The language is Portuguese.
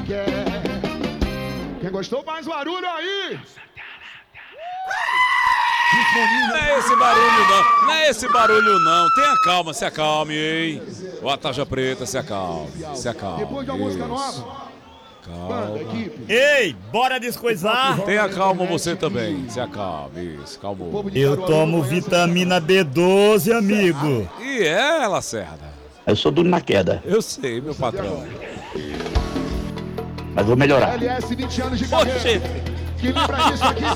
quer. Quem gostou, mais barulho aí! Não é esse barulho não, não é esse barulho não. Tenha calma, se acalme, hein? O Ataja Preta, se acalme, se acalme. Depois de uma música nova. Calma. Ei, bora descoisar. Tenha calma você também, se acalme, isso, calmou. Eu tomo vitamina B12, amigo. E é, Lacerda? Eu sou duro na queda, Eu sei, meu patrão. mas vou melhorar. LS, 20 anos de Ô, carreira. chefe. Que vem pra isso aqui,